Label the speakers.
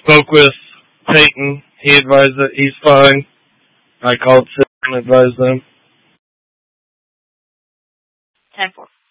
Speaker 1: spoke with Peyton. He advised that he's fine. I called Sid and advised them.
Speaker 2: 10-4.